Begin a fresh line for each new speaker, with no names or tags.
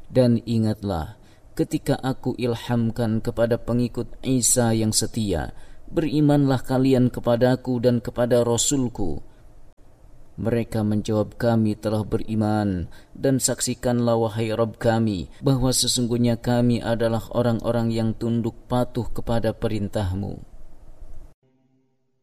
Dan ingatlah ketika aku ilhamkan kepada pengikut Isa yang setia, berimanlah kalian kepadaku dan kepada Rasulku. Mereka menjawab, kami telah beriman, dan saksikanlah wahai Rabb kami, bahwa sesungguhnya kami adalah orang-orang yang tunduk patuh kepada perintahmu.